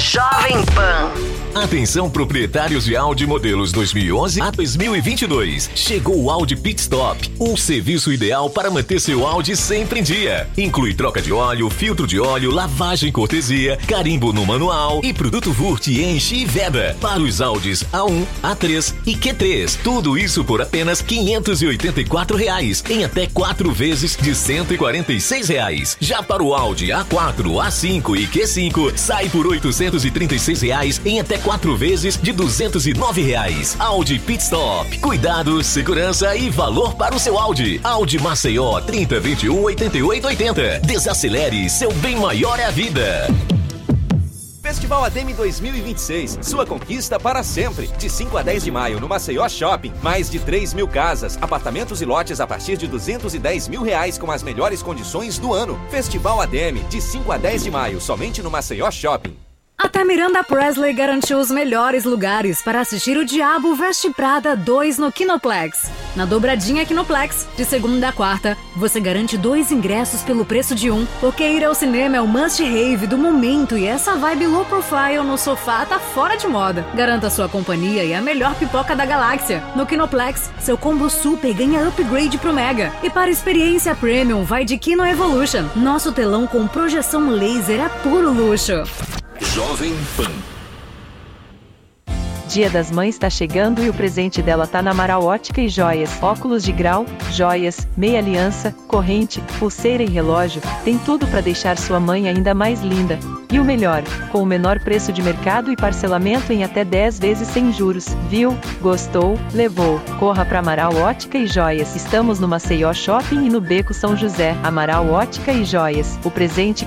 Jovem Pan. Atenção proprietários de Audi modelos 2011 a 2022. Chegou o Audi Pit Stop, um serviço ideal para manter seu Audi sempre em dia. Inclui troca de óleo, filtro de óleo, lavagem cortesia, carimbo no manual e produto Wurt, enche e veda. Para os Audis A1, A3 e Q3. Tudo isso por apenas R$ 584 em até 4 vezes de R$ 146. Já para o Audi A4, A5 e Q5, sai por R$ 836 em até 4 vezes de R$ 209. Audi Pit Stop. Cuidado, segurança e valor para o seu Audi. Audi Maceió 30 21 88 80. Desacelere, seu bem maior é a vida. Festival ADEME 2026, sua conquista para sempre. De 5 a 10 de maio no Maceió Shopping. Mais de 3.000 casas, apartamentos e lotes a partir de R$ 210 mil com as melhores condições do ano. Festival ADEME, de 5 a 10 de maio, somente no Maceió Shopping. A Miranda Presley garantiu os melhores lugares para assistir O Diabo Veste Prada 2 no Kinoplex. Na dobradinha Kinoplex, de segunda a quarta, você garante 2 ingressos pelo preço de 1, porque ir ao cinema é o must-have do momento e essa vibe low profile no sofá tá fora de moda. Garanta sua companhia e a melhor pipoca da galáxia. No Kinoplex, seu combo super ganha upgrade pro Mega. E para experiência premium, vai de Kino Evolution. Nosso telão com projeção laser é puro luxo. Jovem Pan. Dia das Mães tá chegando e o presente dela tá na Amaral Ótica e Joias. Óculos de grau, joias, meia aliança, corrente, pulseira e relógio. Tem tudo para deixar sua mãe ainda mais linda. E o melhor, com o menor preço de mercado e parcelamento em até 10 vezes sem juros. Viu? Gostou? Levou. Corra pra Amaral Ótica e Joias. Estamos no Maceió Shopping e no Beco São José. Amaral Ótica e Joias. O presente